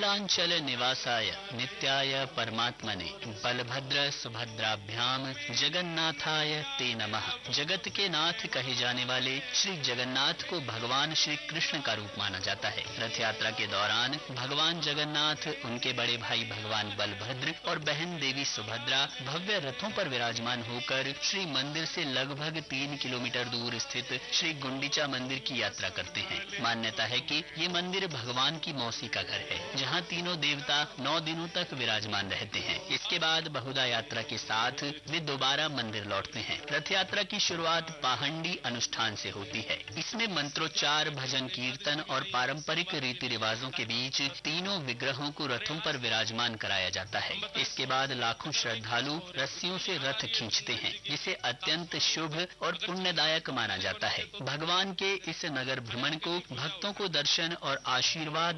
नीलांचल निवासाय नित्याय परमात्मने बलभद्र सुभद्राभ्याम जगन्नाथाय ते नमः। जगत के नाथ कहे जाने वाले श्री जगन्नाथ को भगवान श्री कृष्ण का रूप माना जाता है। रथ यात्रा के दौरान भगवान जगन्नाथ, उनके बड़े भाई भगवान बलभद्र और बहन देवी सुभद्रा भव्य रथों पर विराजमान होकर श्री मंदिर से लगभग 3 किलोमीटर दूर स्थित श्री गुंडीचा मंदिर की यात्रा करते हैं। मान्यता है कि ये मंदिर भगवान की मौसी का घर है, जहाँ तीनों देवता 9 दिनों तक विराजमान रहते हैं। इसके बाद बहुधा यात्रा के साथ वे दोबारा मंदिर लौटते हैं। रथ यात्रा की शुरुआत पाहंडी अनुष्ठान से होती है। इसमें मंत्रोच्चार, भजन कीर्तन और पारंपरिक रीति रिवाजों के बीच तीनों विग्रहों को रथों पर विराजमान कराया जाता है। इसके बाद लाखों श्रद्धालु रस्सियों से रथ खींचते हैं, जिसे अत्यंत शुभ और पुण्यदायक माना जाता है। भगवान के इस नगर भ्रमण को भक्तों को दर्शन और आशीर्वाद